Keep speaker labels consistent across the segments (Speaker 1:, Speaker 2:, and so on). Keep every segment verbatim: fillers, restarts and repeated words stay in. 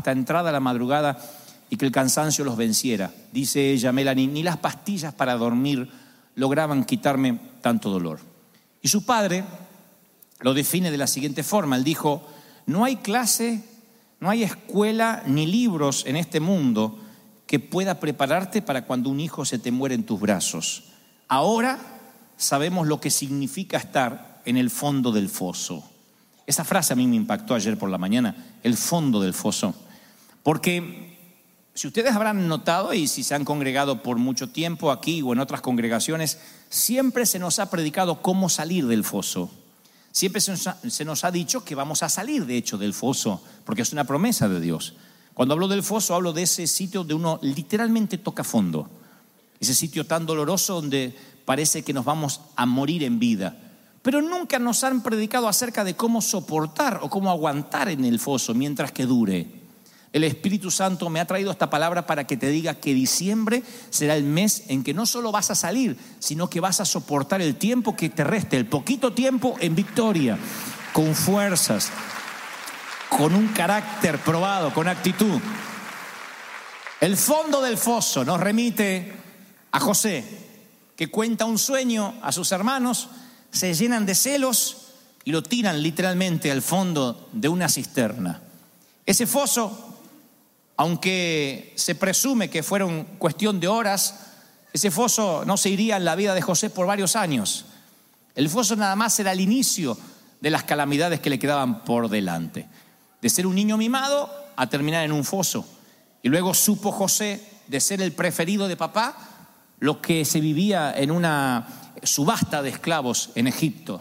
Speaker 1: hasta entrada la madrugada y que el cansancio los venciera. Dice ella, Melanie, ni las pastillas para dormir lograban quitarme tanto dolor. Y su padre lo define de la siguiente forma. Él dijo, no hay clase, no hay escuela ni libros en este mundo que pueda prepararte para cuando un hijo se te muere en tus brazos. Ahora sabemos lo que significa estar en el fondo del foso. Esa frase a mí me impactó ayer por la mañana, el fondo del foso. Porque si ustedes habrán notado, y si se han congregado por mucho tiempo aquí o en otras congregaciones, siempre se nos ha predicado cómo salir del foso. Siempre se nos, ha, se nos ha dicho que vamos a salir, de hecho, del foso, porque es una promesa de Dios. Cuando hablo del foso, hablo de ese sitio donde uno literalmente toca fondo. Ese sitio tan doloroso donde parece que nos vamos a morir en vida. Pero nunca nos han predicado acerca de cómo soportar o cómo aguantar en el foso mientras que dure. El Espíritu Santo me ha traído esta palabra para que te diga que diciembre será el mes en que no solo vas a salir, sino que vas a soportar el tiempo que te reste, el poquito tiempo en victoria, con fuerzas, con un carácter probado, con actitud. El fondo del foso nos remite a José, que cuenta un sueño a sus hermanos, se llenan de celos y lo tiran literalmente al fondo de una cisterna. Ese foso, aunque se presume que fueron cuestión de horas, ese foso no se iría en la vida de José por varios años. El foso nada más era el inicio de las calamidades que le quedaban por delante. De ser un niño mimado a terminar en un foso. Y luego supo José, de ser el preferido de papá, lo que se vivía en una subasta de esclavos en Egipto.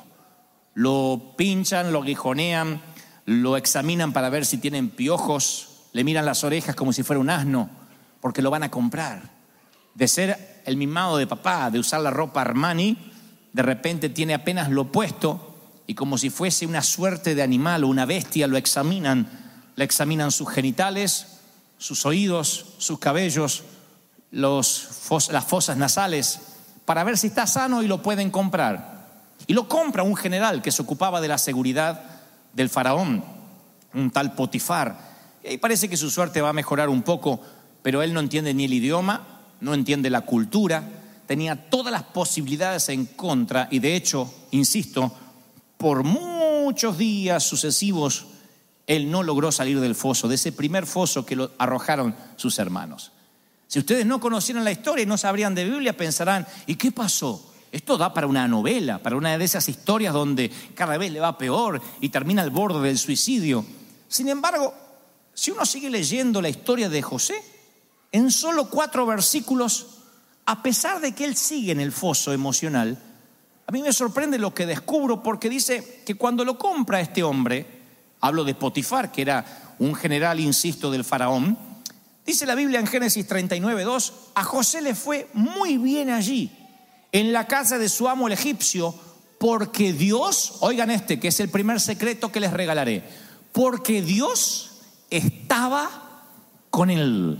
Speaker 1: Lo pinchan, lo aguijonean, lo examinan para ver si tienen piojos, le miran las orejas como si fuera un asno, porque lo van a comprar. De ser el mimado de papá, de usar la ropa Armani, de repente tiene apenas lo puesto y como si fuese una suerte de animal o una bestia, lo examinan, le examinan sus genitales, sus oídos, sus cabellos, los, las fosas nasales, para ver si está sano y lo pueden comprar. Y lo compra un general que se ocupaba de la seguridad del faraón, un tal Potifar. Y ahí parece que su suerte va a mejorar un poco, pero él no entiende ni el idioma, no entiende la cultura, tenía todas las posibilidades en contra y de hecho, insisto, por muchos días sucesivos, él no logró salir del foso, de ese primer foso que lo arrojaron sus hermanos. Si ustedes no conocieran la historia y no sabrían de Biblia, pensarán, ¿y qué pasó? Esto da para una novela, para una de esas historias donde cada vez le va peor y termina al borde del suicidio. Sin embargo, si uno sigue leyendo la historia de José, en solo cuatro versículos, a pesar de que él sigue en el foso emocional, a mí me sorprende lo que descubro porque dice que cuando lo compra este hombre, hablo de Potifar, que era un general, insisto, del faraón, dice la Biblia en Génesis treinta y nueve, dos, a José le fue muy bien allí, en la casa de su amo el egipcio, porque Dios, oigan este, que es el primer secreto que les regalaré, porque Dios estaba con él.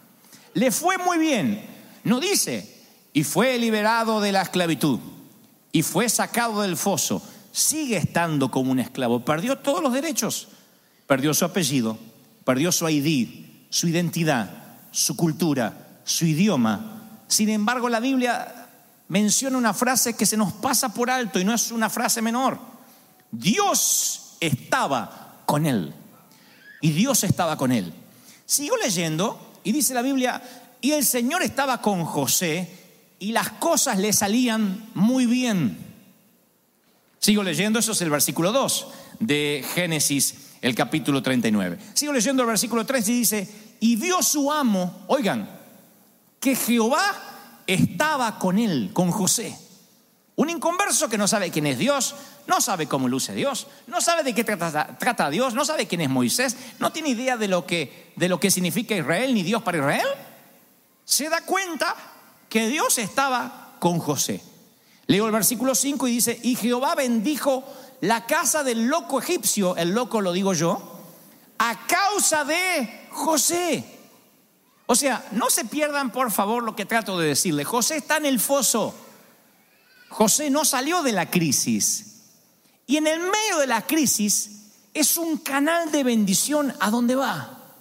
Speaker 1: Le fue muy bien, no dice, y fue liberado de la esclavitud, y fue sacado del foso, sigue estando como un esclavo, perdió todos los derechos, perdió su apellido, perdió su I D, su identidad, su cultura, su idioma. Sin embargo, la Biblia menciona una frase que se nos pasa por alto y no es una frase menor. Dios estaba con él. Y Dios estaba con él. Sigo leyendo y dice la Biblia, y el Señor estaba con José y las cosas le salían muy bien. Sigo leyendo, eso es el versículo dos de Génesis, el capítulo treinta y nueve. Sigo leyendo el versículo tres y dice, y vio su amo, oigan, que Jehová estaba con él, con José. Un inconverso que no sabe quién es Dios, no sabe cómo luce Dios, no sabe de qué trata, trata Dios, no sabe quién es Moisés, no tiene idea de lo que, de lo que significa Israel ni Dios para Israel. Se da cuenta que Dios estaba con José. Leo el versículo cinco y dice, y Jehová bendijo la casa del loco egipcio, el loco lo digo yo, a causa de José. O sea, no se pierdan por favor lo que trato de decirle. José está en el foso. José no salió de la crisis. Y en el medio de la crisis es un canal de bendición a donde va.